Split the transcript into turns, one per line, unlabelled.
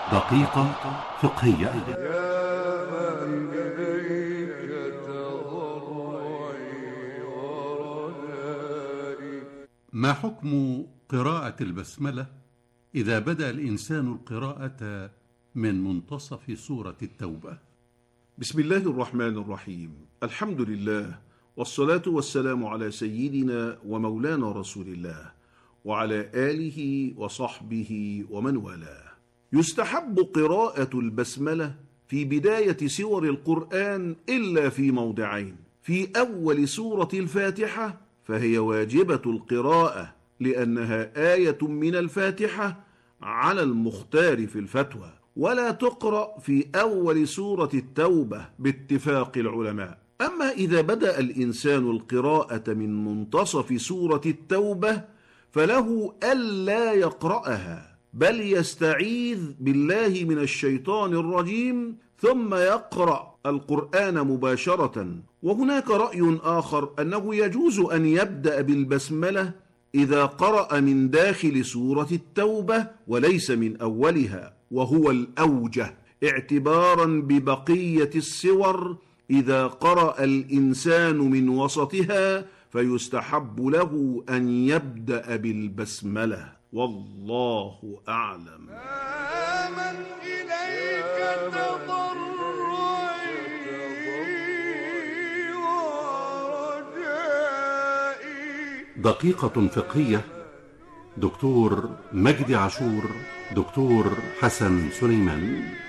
دقيقة فقهية.
يا من إليك تضرعي ورجائي.
ما حكم قراءة البسملة إذا بدأ الإنسان القراءة من منتصف سورة التوبة؟
بسم الله الرحمن الرحيم. الحمد لله، والصلاة والسلام على سيدنا ومولانا رسول الله وعلى آله وصحبه ومن والاه. يستحب قراءة البسملة في بداية سور القرآن إلا في موضعين: في أول سورة الفاتحة فهي واجبة القراءة لأنها آية من الفاتحة على المختار في الفتوى، ولا تقرأ في أول سورة التوبة باتفاق العلماء. أما إذا بدأ الإنسان القراءة من منتصف سورة التوبة فله ألا يقرأها، بل يستعيذ بالله من الشيطان الرجيم ثم يقرأ القرآن مباشرة. وهناك رأي آخر أنه يجوز أن يبدأ بالبسملة إذا قرأ من داخل سورة التوبة وليس من أولها، وهو الأوجه اعتبارا ببقية السور إذا قرأ الإنسان من وسطها فيستحب له أن يبدأ بالبسملة، والله أعلم.
من إليك تضرعي ورجائي.
دقيقة فقهية. دكتور مجدي عاشور، دكتور حسن سليمان.